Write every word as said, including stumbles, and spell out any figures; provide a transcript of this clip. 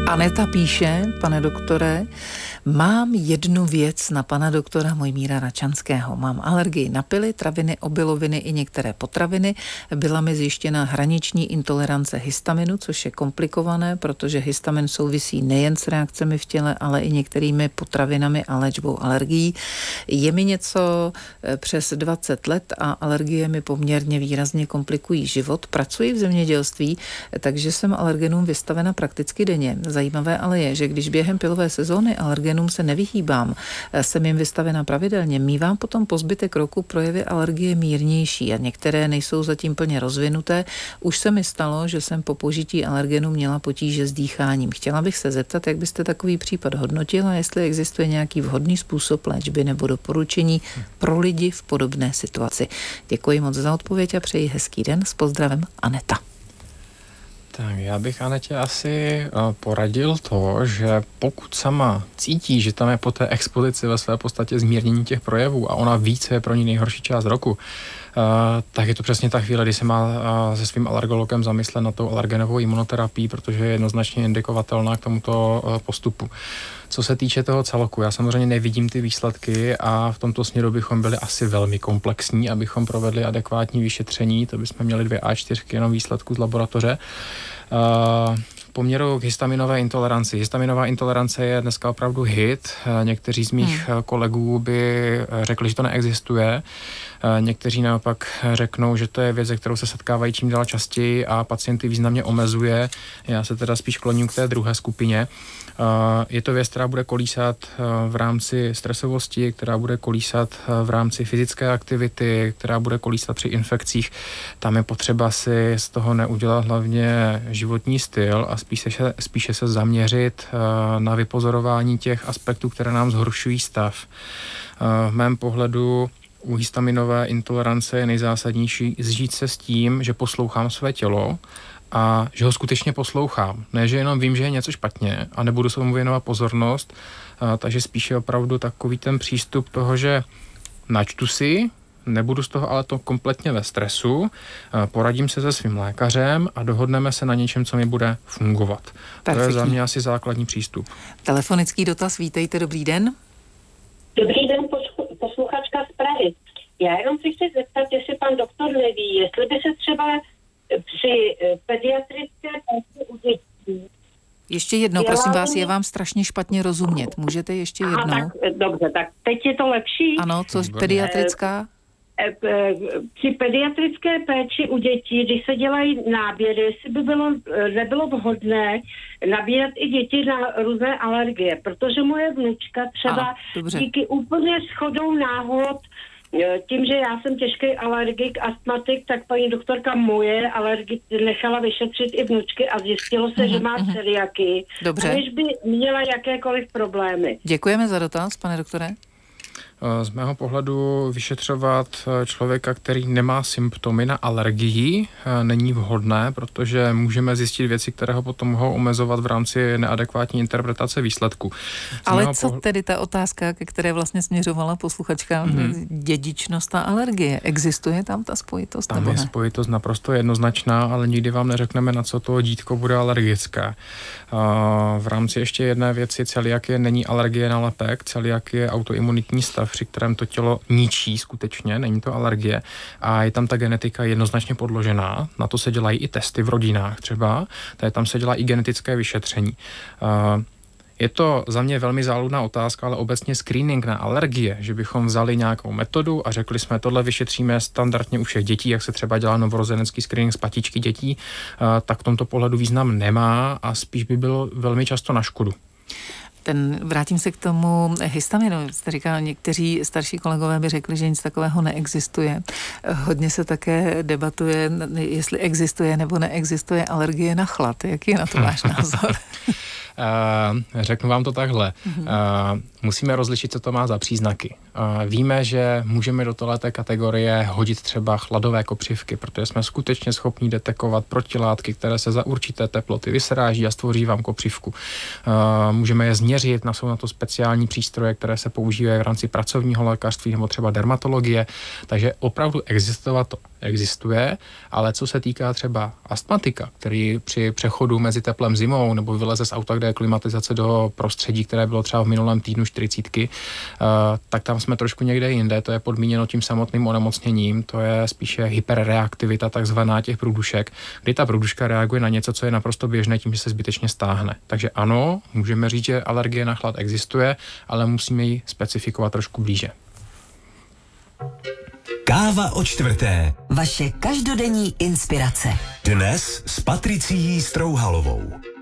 Aneta píše, pane doktore, mám jednu věc na pana doktora Mojmíra Račanského. Mám alergii na pily, traviny, obiloviny i některé potraviny. Byla mi zjištěna hraniční intolerance histaminu, což je komplikované, protože histamin souvisí nejen s reakcemi v těle, ale i některými potravinami a léčbou alergií. Je mi něco přes dvacet let a alergie mi poměrně výrazně komplikují život. Pracuji v zemědělství, takže jsem alergenům vystavena prakticky denně. Zajímavé ale je, že když během pilové sezóny alergenům se nevyhýbám, jsem jim vystavena pravidelně, mívám potom po zbytek roku projevy alergie mírnější a některé nejsou zatím plně rozvinuté. Už se mi stalo, že jsem po požití alergenů měla potíže s dýcháním. Chtěla bych se zeptat, jak byste takový případ hodnotila, jestli existuje nějaký vhodný způsob léčby nebo doporučení pro lidi v podobné situaci. Děkuji moc za odpověď a přeji hezký den. S pozdravem, Aneta. Tak já bych Anetě asi poradil to, že pokud sama cítí, že tam je po té expozici ve své podstatě zmírnění těch projevů a ona ví, co je pro ní nejhorší část roku, Uh, tak je to přesně ta chvíle, kdy se má uh, se svým alergologem zamyslet na tou alergenovou imunoterapií, protože je jednoznačně indikovatelná k tomuto uh, postupu. Co se týče toho celoku, já samozřejmě nevidím ty výsledky a v tomto směru bychom byli asi velmi komplexní, abychom provedli adekvátní vyšetření, to bychom měli dvě á čtyři jenom výsledků z laboratoře. Uh, poměru k histaminové intoleranci. Histaminová intolerance je dneska opravdu hit. Někteří z mých hmm. kolegů by řekli, že to neexistuje. Někteří naopak řeknou, že to je věc, se kterou se setkávají čím dál častěji a pacienty významně omezuje. Já se teda spíš kloním k té druhé skupině. Je to věc, která bude kolísat v rámci stresovosti, která bude kolísat v rámci fyzické aktivity, která bude kolísat při infekcích. Tam je potřeba si z toho neudělat hlavně životní styl a spíše se, spíše se zaměřit na vypozorování těch aspektů, které nám zhoršují stav. V mém pohledu u histaminové intolerance je nejzásadnější zžít se s tím, že poslouchám své tělo a že ho skutečně poslouchám. Ne, že jenom vím, že je něco špatně a nebudu se mu věnovat pozornost, a, takže spíše opravdu takový ten přístup toho, že načtu si, nebudu z toho ale to kompletně ve stresu, a poradím se se svým lékařem a dohodneme se na něčem, co mi bude fungovat. Perfektní. To je za mě asi základní přístup. Telefonický dotaz, vítejte, dobrý den. Dobrý den, posluchačka z Prahy. Já jenom si chci zeptat, jestli pan doktor neví, jestli by se třeba při pediatrické péči u dětí... Ještě jednou, dělá prosím vás, je vám strašně špatně rozumět. Můžete ještě jednou? Aha, tak, dobře, tak teď je to lepší. Ano, co pediatrická? Při pediatrické péči u dětí, když se dělají náběry, jestli by bylo, nebylo vhodné nabírat i děti na různé alergie, protože moje vnučka třeba a, díky úplně shodou náhod, tím, že já jsem těžký alergik, astmatik, tak paní doktorka moje alergii nechala vyšetřit i vnučky a zjistilo se, uh-huh, že má celiaky, aniž by měla jakékoliv problémy. Děkujeme za dotaz, pane doktore. Z mého pohledu vyšetřovat člověka, který nemá symptomy na alergii, není vhodné, protože můžeme zjistit věci, které ho potom mohou omezovat v rámci neadekvátní interpretace výsledku. Z Ale co pohl- tedy ta otázka, ke které vlastně směřovala posluchačka, mm-hmm. dědičnost a alergie, existuje tam ta spojitost? Tam nebo je ne? spojitost naprosto jednoznačná, ale nikdy vám neřekneme, na co to dítko bude alergické. V rámci ještě jedné věci, celiakie není alergie na lepek, celiakie je autoimunitní stav, při kterém to tělo ničí skutečně, není to alergie a je tam ta genetika jednoznačně podložená, na to se dělají i testy v rodinách třeba, tady tam se dělá i genetické vyšetření. Je to za mě velmi záludná otázka, ale obecně screening na alergie, že bychom vzali nějakou metodu a řekli jsme, tohle vyšetříme standardně u všech dětí, jak se třeba dělá novorozenecký screening z patičky dětí, tak v tomto pohledu význam nemá a spíš by bylo velmi často na škodu. Ten, vrátím se k tomu histaminu. Jste říkal, někteří starší kolegové by řekli, že nic takového neexistuje. Hodně se také debatuje, jestli existuje nebo neexistuje alergie na chlad. Jaký je na to váš názor? Uh, řeknu vám to takhle. Uh, musíme rozlišit, co to má za příznaky. Uh, víme, že můžeme do této kategorie hodit třeba chladové kopřivky, protože jsme skutečně schopni detekovat protilátky, které se za určité teploty vysráží a stvoří vám kopřivku. Uh, můžeme je změřit, jsou na to speciální přístroje, které se používají v rámci pracovního lékařství nebo třeba dermatologie, takže opravdu existovat to existuje, ale co se týká třeba astmatika, který při přechodu mezi teplem zimou nebo vyleze z auta, kde je klimatizace do prostředí, které bylo třeba v minulém týdnu čtyřicítky, tak tam jsme trošku někde jinde, to je podmíněno tím samotným onemocněním, to je spíše hyperreaktivita takzvaná těch průdušek, kdy ta průduška reaguje na něco, co je naprosto běžné tím, že se zbytečně stáhne. Takže ano, můžeme říct, že alergie na chlad existuje, ale musíme ji specifikovat trošku blíže. Káva o čtvrté. Vaše každodenní inspirace. Dnes s Patricií Strouhalovou.